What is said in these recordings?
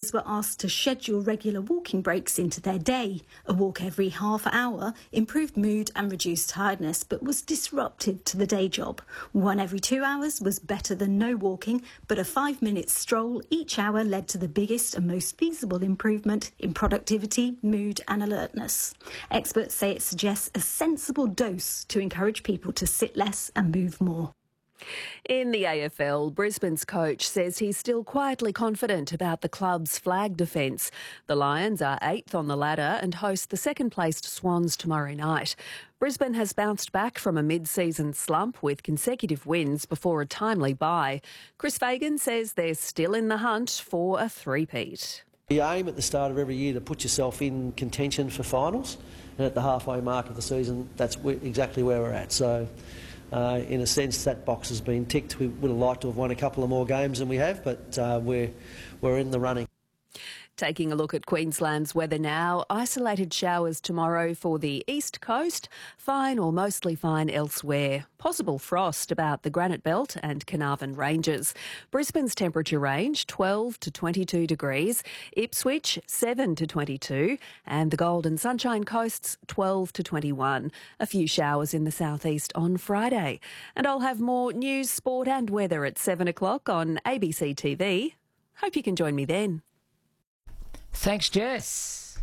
were asked to schedule regular walking breaks into their day. A walk every half hour improved mood and reduced tiredness, but was disruptive to the day job. One every 2 hours was better than no walking, but a 5-minute stroll each hour led to the biggest and most feasible improvement in productivity, mood and alertness. Experts say it suggests a sensible dose to encourage people to sit less and move more. In the AFL, Brisbane's coach says he's still quietly confident about the club's flag defence. The Lions are 8th on the ladder and host the second-placed Swans tomorrow night. Brisbane has bounced back from a mid-season slump with consecutive wins before a timely bye. Chris Fagan says they're still in the hunt for a three-peat. You aim at the start of every year to put yourself in contention for finals, and at the halfway mark of the season, that's exactly where we're at. So, in a sense, that box has been ticked. We would have liked to have won a couple of more games than we have, but we're in the running. Taking a look at Queensland's weather now. Isolated showers tomorrow for the east coast. Fine or mostly fine elsewhere. Possible frost about the Granite Belt and Carnarvon Ranges. Brisbane's temperature range 12 to 22 degrees. Ipswich 7 to 22. And the Gold and Sunshine Coasts 12 to 21. A few showers in the southeast on Friday. And I'll have more news, sport and weather at 7 o'clock on ABC TV. Hope you can join me then. Thanks, Jess.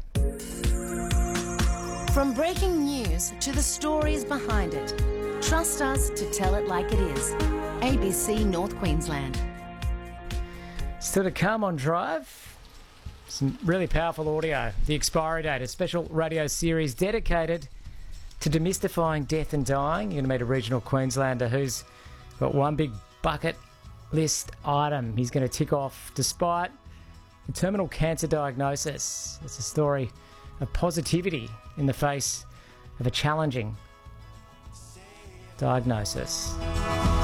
From breaking news to the stories behind it, trust us to tell it like it is. ABC North Queensland. Still to come on Drive, some really powerful audio. The Expiry Date, a special radio series dedicated to demystifying death and dying. You're going to meet a regional Queenslander who's got one big bucket list item he's going to tick off despite a terminal cancer diagnosis. It's a story of positivity in the face of a challenging diagnosis.